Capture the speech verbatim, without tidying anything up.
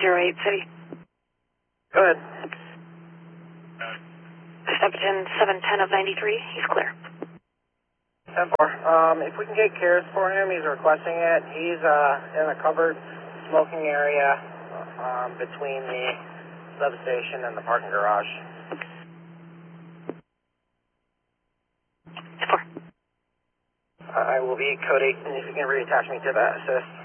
zero eight City. Go ahead. Septon seven ten of ninety-three, he's clear. ten four. Um, if we can get Cares for him, he's requesting it. He's uh, in a covered smoking area um, between the substation and the parking garage. ten four. I will be code eight, and if you can reattach me to that assist.